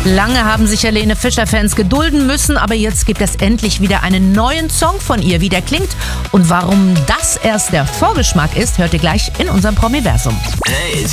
Lange haben sich Helene Fischer-Fans gedulden müssen, aber jetzt gibt es endlich wieder einen neuen Song von ihr. Wie der klingt und warum das erst der Vorgeschmack ist, hört ihr gleich in unserem Promiversum. Hey,